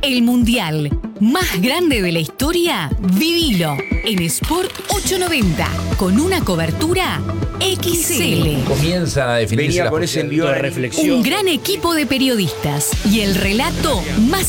El mundial más grande de la historia, vivilo en Sport 890 con una cobertura XL. Comienza a definirse Venía la con ese envío de reflexión. Un gran equipo de periodistas y el relato más